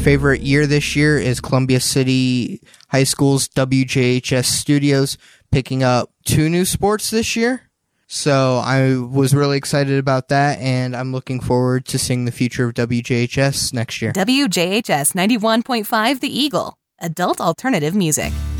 favorite year this year is Columbia City High School's WJHS Studios picking up 2 new sports this year. So I was really excited about that, and I'm looking forward to seeing the future of WJHS next year. WJHS 91.5 The Eagle, adult alternative music.